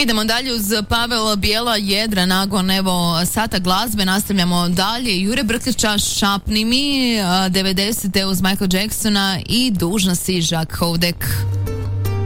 Idemo dalje uz Pavel Bijela Jedra, nagon evo sata glazbe, nastavljamo dalje. Jure Brkljača Šapni mi, 90. uz Michael Jacksona i Dužna si Žak Houdek.